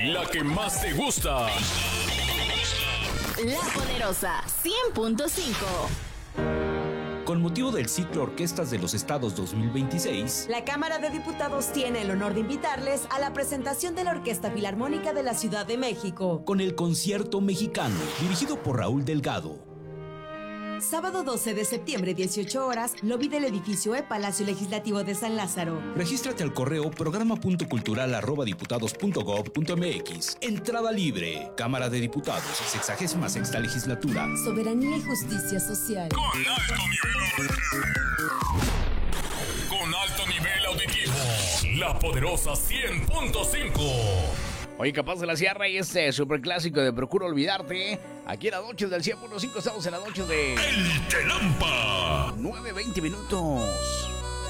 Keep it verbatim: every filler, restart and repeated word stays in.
la que más te gusta. La Poderosa cien punto cinco. Con motivo del ciclo Orquestas de los Estados dos mil veintiséis, la Cámara de Diputados tiene el honor de invitarles a la presentación de la Orquesta Filarmónica de la Ciudad de México, con el Concierto Mexicano, dirigido por Raúl Delgado. Sábado doce de septiembre, dieciocho horas, lobby del edificio E, Palacio Legislativo de San Lázaro. Regístrate al correo programa punto cultural arroba diputados punto gob punto mx. Entrada libre. Cámara de Diputados, sexagésima sexta legislatura. Soberanía y justicia social. Con alto nivel auditivo. Con alto nivel auditivo. La Poderosa cien punto cinco. Oye, Capaz de la Sierra y este superclásico de Procuro Olvidarte. Aquí en la noche del cien punto cinco estamos en la noche de... El Telampa. nueve veinte minutos.